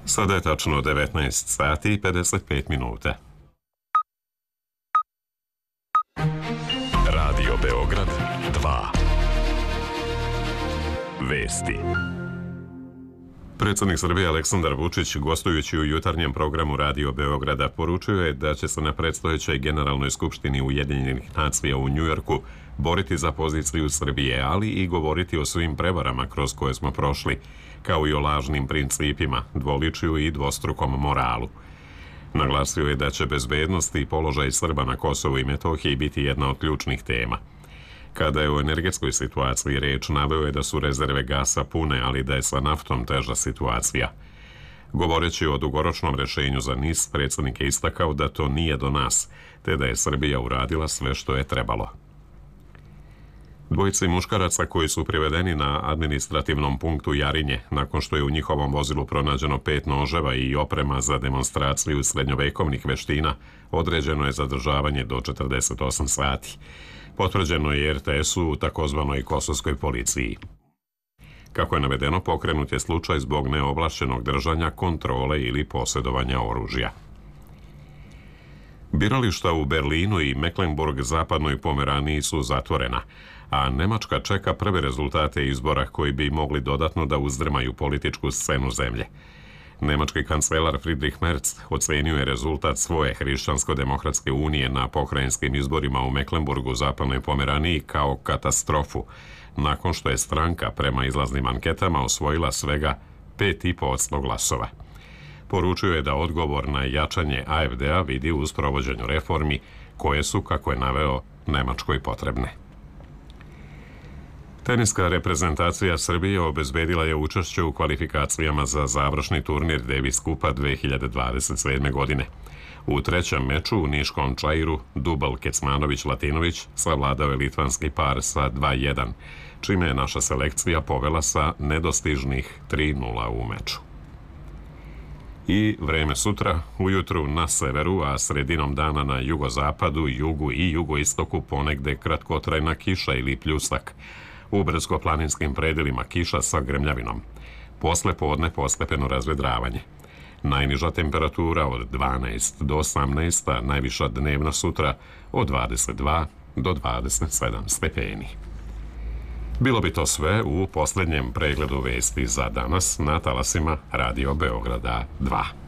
Sada je tačno 19 sati i 55 minuta. Radio Beograd 2. Vesti. Predsjednik Srbije Aleksandar Vučić, gostujući u jutarnjem programu Radio Beograda, poručio je da će se na predstojećoj Generalnoj skupštini Ujedinjenih nacija u Njujorku boriti za poziciju Srbije, ali i govoriti o svim prevarama kroz koje smo prošli, kao i o lažnim principima, dvoličju i dvostrukom moralu. Naglasio je da će bezbednost i položaj Srba na Kosovu i Metohiji biti jedna od ključnih tema. Kada je o energetskoj situaciji reč, naveo je da su rezerve gasa pune, ali da je sa naftom teža situacija. Govoreći o dugoročnom rešenju za NIS, predsjednik je istakao da to nije do nas, te da je Srbija uradila sve što je trebalo. Dvojici muškaraca koji su privedeni na administrativnom punktu Jarinje, nakon što je u njihovom vozilu pronađeno 5 noževa i oprema za demonstraciju srednjovekovnih veština, određeno je zadržavanje do 48 sati. Potvrđeno je RTS-u u takozvanoj kosovskoj policiji. Kako je navedeno, pokrenut je slučaj zbog neovlašćenog držanja, kontrole ili posjedovanja oružja. Birališta u Berlinu i Mecklenburg-zapadnoj Pomeraniji su zatvorena, a Nemačka čeka prve rezultate izbora koji bi mogli dodatno da uzdrmaju političku scenu zemlje. Nemački kancelar Friedrich Merz ocenio je rezultat svoje Hrišćansko-demokratske unije na pokrajinskim izborima u Mecklenburgu, zapadnoj Pomeraniji kao katastrofu, nakon što je stranka prema izlaznim anketama osvojila svega 5,5% glasova. Poručio je da odgovor na jačanje AfD-a vidi u sprovođenju reformi koje su, kako je naveo, Nemačkoj potrebne. Teniska reprezentacija Srbije obezbedila je učešće u kvalifikacijama za završni turnir Davis Kupa 2027. godine. U trećem meču u niškom Čairu Dubal Kecmanović-Latinović savladao je litvanski par sa 2:1, čime je naša selekcija povela sa nedostižnih 3:0 u meču. I vreme sutra, ujutru na severu, a sredinom dana na jugozapadu, jugu i jugoistoku ponegde kratkotrajna kiša ili pljusak. U brdsko-planinskim predelima kiša sa grmljavinom. Posle podne postepeno razvedravanje. Najniža temperatura od 12 do 18, a najviša dnevna sutra od 22 do 27 stepeni. Bilo bi to sve u posljednjem pregledu vesti za danas na talasima Radio Beograda 2.